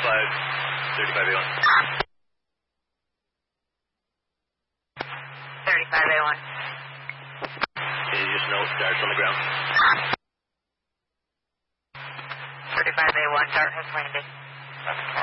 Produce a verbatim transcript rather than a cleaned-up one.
five, thirty-five A one. thirty-five A one. Can you just note darts on the ground? thirty-five A one, dart has landed.